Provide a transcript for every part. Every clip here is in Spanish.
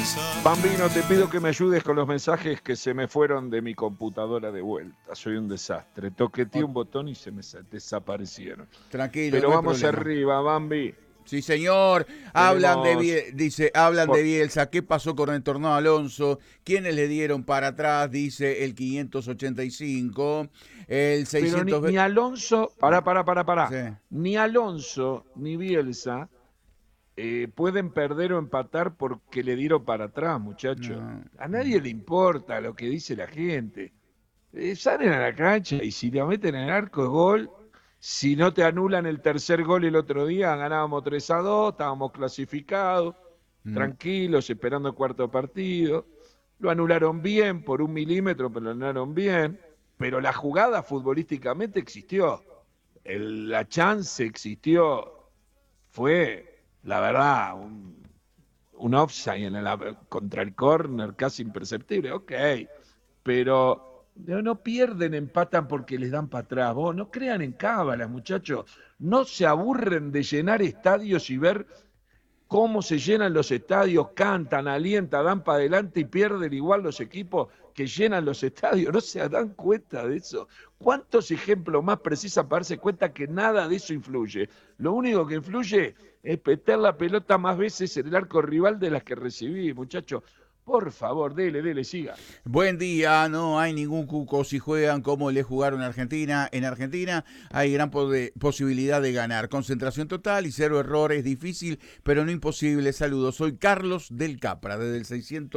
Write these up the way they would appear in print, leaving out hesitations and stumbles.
Bambino, te pido que me ayudes con los mensajes que se me fueron de mi computadora de vuelta. Soy un desastre. Toqueteé un botón y se me desaparecieron. Tranquilo, Pero no hay vamos problema. arriba, Bambi. Sí, señor. Tenemos... Hablan de por- Bielsa. ¿Qué pasó con el tornado Alonso? ¿Quiénes le dieron para atrás? Dice el 585. El Pero 600. ni Alonso... Sí. Ni Alonso ni Bielsa pueden perder o empatar porque le dieron para atrás, muchachos. No. A nadie le importa lo que dice la gente. Salen a la cancha y si la meten en el arco es gol. Si no te anulan el tercer gol el otro día, ganábamos 3-2, estábamos clasificados, Mm. tranquilos, esperando el cuarto partido. Lo anularon bien, por 1 milímetro, pero lo anularon bien. Pero la jugada futbolísticamente existió. La chance existió. Fue, la verdad, un offside contra el córner casi imperceptible. Ok, pero no pierden, empatan porque les dan para atrás. Vos no crean en cábalas, muchachos. No se aburren de llenar estadios y ver cómo se llenan los estadios, cantan, alientan, dan para adelante y pierden igual los equipos que llenan los estadios. No se dan cuenta de eso. ¿Cuántos ejemplos más precisan para darse cuenta que nada de eso influye? Lo único que influye es meter la pelota más veces en el arco rival de las que recibí, muchachos. Por favor, dele, siga. Buen día, no hay ningún cuco si juegan como le jugaron a Argentina. En Argentina hay gran posibilidad de ganar. Concentración total y 0 errores, difícil, pero no imposible. Saludos, soy Carlos del Capra, desde el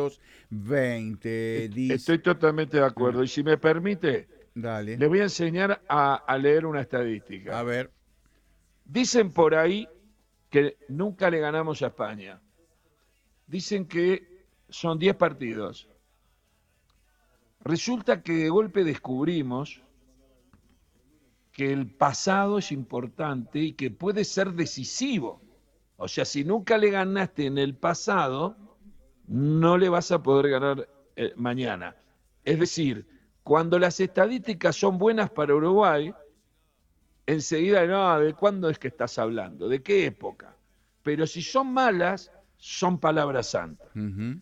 620. Dice, Estoy totalmente de acuerdo. Y si me permite, dale, les voy a enseñar a leer una a estadística. ver. Dicen por ahí que nunca le ganamos a España. Dicen que son 10 partidos. Resulta que de golpe descubrimos que el pasado es importante y que puede ser decisivo. O sea, si nunca le ganaste en el pasado, no le vas a poder ganar mañana. Es decir, cuando las estadísticas son buenas para Uruguay, enseguida, no, ¿de cuándo es que estás hablando? ¿De qué época? Pero si son malas, son palabras santas.